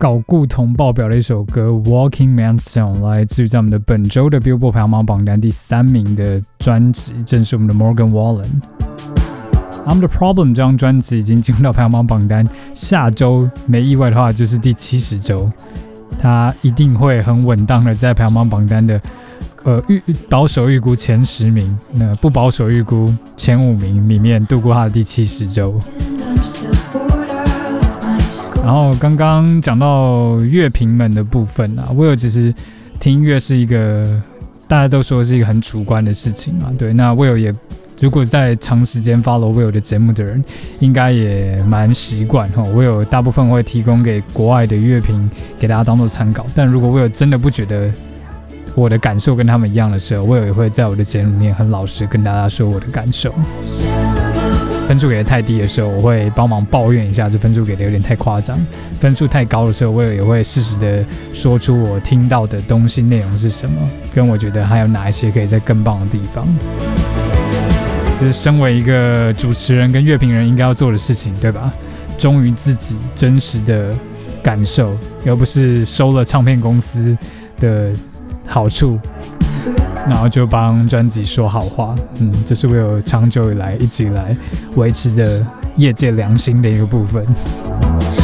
搞固同爆表的一首歌《Walking Man's Song》，来自于在我们的本周的 Billboard 排行榜榜单第3名的专辑，正是我们的 Morgan Wallen。I'm the Problem 这张专辑已经进入到排行榜榜单，下周没意外的话就是第70周，它一定会很稳当的在排行榜榜单的保守预估前10名，那不保守预估前5名里面度过它的第70周。然后刚刚讲到乐评们的部分啊 ，Will 其实听音乐是一个大家都说是一个很主观的事情嘛，对，那 Will 也如果在长时间 follow Will 的节目的人，应该也蛮习惯Will 大部分会提供给国外的乐评给大家当做参考，但如果 Will 真的不觉得我的感受跟他们一样的时候 ，Will 也会在我的节目里面很老实跟大家说我的感受。分数给的太低的时候，我会帮忙抱怨一下，这分数给的有点太夸张；分数太高的时候，我也会适时的说出我听到的东西内容是什么，跟我觉得还有哪一些可以再更棒的地方。这是身为一个主持人跟乐评人应该要做的事情，对吧？忠于自己真实的感受，而不是收了唱片公司的好处，然后就帮专辑说好话。这是我有长久以来一直以来维持着业界良心的一个部分。